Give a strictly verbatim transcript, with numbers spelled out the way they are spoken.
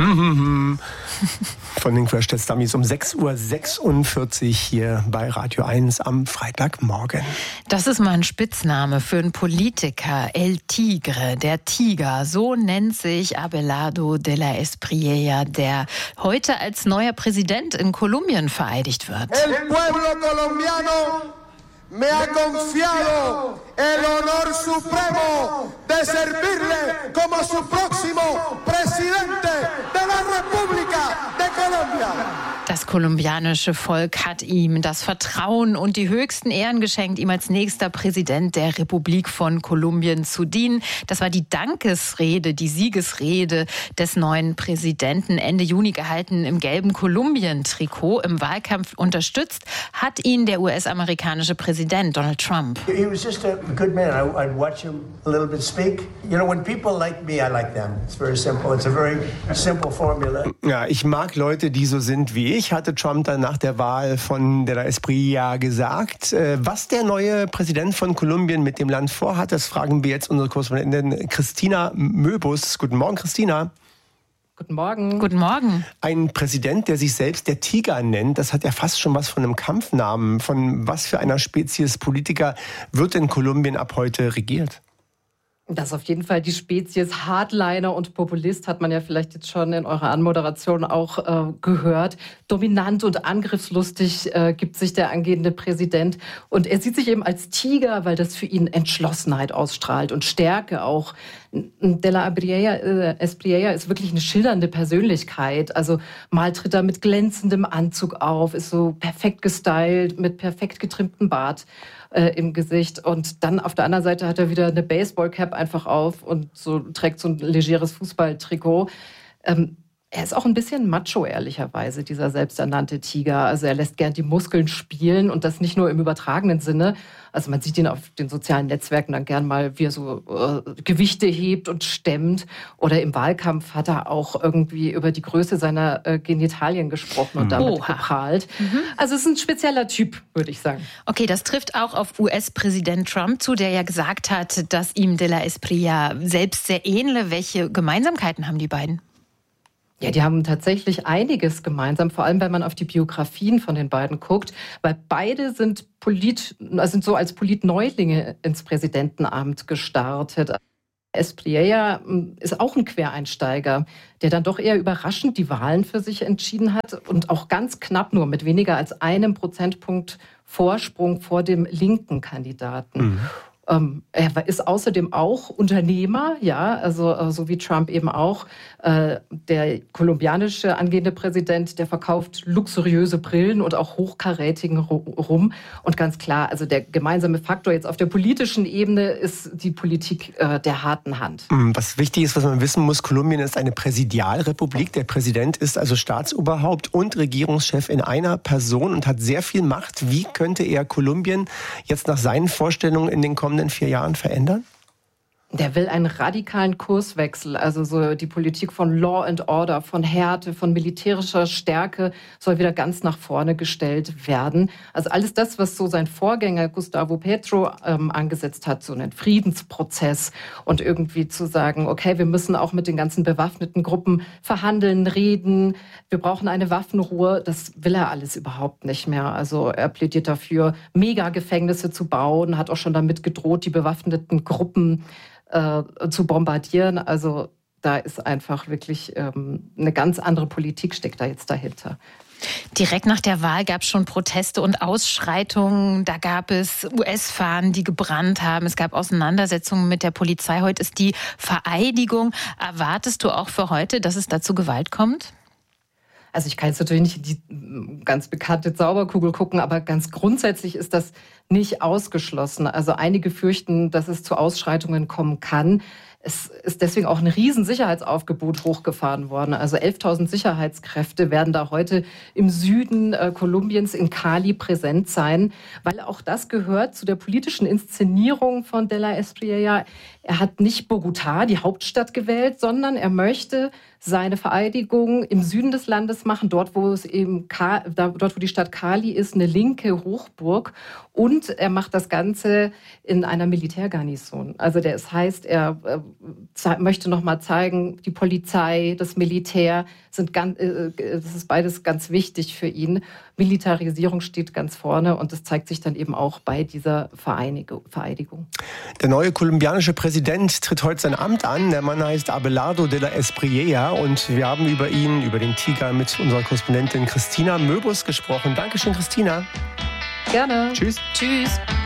Von den Crash Test Dummies um sechs Uhr sechsundvierzig hier bei Radio eins am Freitagmorgen. Das ist mal ein Spitzname für einen Politiker. El Tigre, der Tiger. So nennt sich Abelardo de la Espriella, der heute als neuer Präsident in Kolumbien vereidigt wird. El pueblo colombiano me ha confiado el honor supremo de servirle como su próximo presidente de la República de Colombia. Das kolumbianische Volk hat ihm das Vertrauen und die höchsten Ehren geschenkt, ihm als nächster Präsident der Republik von Kolumbien zu dienen. Das war die Dankesrede, die Siegesrede des neuen Präsidenten, Ende Juni gehalten im gelben Kolumbien-Trikot. Im Wahlkampf unterstützt hat ihn der U S-amerikanische Präsident Donald Trump. He was just a good man. I, I'd watch him a little bit speak. You know, when people like me, I like them. It's very simple. It's a very simple formula. Ja, ich mag Leute, die so sind wie ich, hatte Trump dann nach der Wahl von de la Espriella gesagt. Was der neue Präsident von Kolumbien mit dem Land vorhat, das fragen wir jetzt unsere Korrespondentin Christina Möbus. Guten Morgen, Christina. Guten Morgen. Guten Morgen. Ein Präsident, der sich selbst der Tiger nennt, das hat ja fast schon was von einem Kampfnamen. Von was für einer Spezies Politiker wird in Kolumbien ab heute regiert? Das ist auf jeden Fall die Spezies Hardliner und Populist, hat man ja vielleicht jetzt schon in eurer Anmoderation auch äh, gehört. Dominant und angriffslustig äh, gibt sich der angehende Präsident. Und er sieht sich eben als Tiger, weil das für ihn Entschlossenheit ausstrahlt und Stärke auch. De la Espriella ist wirklich eine schillernde Persönlichkeit. Also mal tritt er mit glänzendem Anzug auf, ist so perfekt gestylt, mit perfekt getrimmtem Bart äh, im Gesicht. Und dann auf der anderen Seite hat er wieder eine Baseballcap einfach auf und so trägt so ein legeres Fußballtrikot. Ähm, Er ist auch ein bisschen macho, ehrlicherweise, dieser selbsternannte Tiger. Also er lässt gern die Muskeln spielen und das nicht nur im übertragenen Sinne. Also man sieht ihn auf den sozialen Netzwerken dann gern mal, wie er so äh, Gewichte hebt und stemmt. Oder im Wahlkampf hat er auch irgendwie über die Größe seiner äh, Genitalien gesprochen und damit Oha. geprahlt. Mhm. Also es ist ein spezieller Typ, würde ich sagen. Okay, das trifft auch auf U S-Präsident Trump zu, der ja gesagt hat, dass ihm de la Espriella selbst sehr ähnle. Welche Gemeinsamkeiten haben die beiden? Ja, die haben tatsächlich einiges gemeinsam, vor allem wenn man auf die Biografien von den beiden guckt, weil beide sind Polit, sind so als Politneulinge ins Präsidentenamt gestartet. Espriella ist auch ein Quereinsteiger, der dann doch eher überraschend die Wahlen für sich entschieden hat und auch ganz knapp nur mit weniger als einem Prozentpunkt Vorsprung vor dem linken Kandidaten. Mhm. Ähm, er ist außerdem auch Unternehmer, ja, also äh, so wie Trump eben auch. Äh, der kolumbianische angehende Präsident, der verkauft luxuriöse Brillen und auch hochkarätigen Rum. Und ganz klar, also der gemeinsame Faktor jetzt auf der politischen Ebene ist die Politik äh, der harten Hand. Was wichtig ist, was man wissen muss, Kolumbien ist eine Präsidialrepublik. Der Präsident ist also Staatsoberhaupt und Regierungschef in einer Person und hat sehr viel Macht. Wie könnte er Kolumbien jetzt nach seinen Vorstellungen in den kommenden in vier Jahren verändern? Der will einen radikalen Kurswechsel, also so die Politik von Law and Order, von Härte, von militärischer Stärke soll wieder ganz nach vorne gestellt werden. Also alles das, was so sein Vorgänger Gustavo Petro ähm, angesetzt hat, so einen Friedensprozess und irgendwie zu sagen, okay, wir müssen auch mit den ganzen bewaffneten Gruppen verhandeln, reden, wir brauchen eine Waffenruhe, das will er alles überhaupt nicht mehr. Also er plädiert dafür, Megagefängnisse zu bauen, hat auch schon damit gedroht, die bewaffneten Gruppen Äh, zu bombardieren. Also da ist einfach wirklich ähm, eine ganz andere Politik steckt da jetzt dahinter. Direkt nach der Wahl gab es schon Proteste und Ausschreitungen. Da gab es U S-Fahnen, die gebrannt haben. Es gab Auseinandersetzungen mit der Polizei. Heute ist die Vereidigung. Erwartest du auch für heute, dass es da zu Gewalt kommt? Also ich kann jetzt natürlich nicht in die ganz bekannte Zauberkugel gucken, aber ganz grundsätzlich ist das nicht ausgeschlossen. Also einige fürchten, dass es zu Ausschreitungen kommen kann. Es ist deswegen auch ein riesen Sicherheitsaufgebot hochgefahren worden. Also elftausend Sicherheitskräfte werden da heute im Süden äh, Kolumbiens in Cali präsent sein, weil auch das gehört zu der politischen Inszenierung von de la Espriella. Er hat nicht Bogotá, die Hauptstadt, gewählt, sondern er möchte seine Vereidigung im Süden des Landes machen, dort wo es eben Ka- dort wo die Stadt Cali ist, eine linke Hochburg. Und er macht das Ganze in einer Militärgarnison. Also das heißt, er äh, ze- möchte noch mal zeigen, die Polizei, das Militär sind ganz, äh, das ist beides ganz wichtig für ihn. Militarisierung steht ganz vorne und das zeigt sich dann eben auch bei dieser Vereinig- Vereidigung. Der neue kolumbianische Präsident tritt heute sein Amt an. Der Mann heißt Abelardo de la Espriella und wir haben über ihn, über den Tiger, mit unserer Korrespondentin Christina Möbus gesprochen. Dankeschön, Christina. Gerne. Tschüss. Tschüss.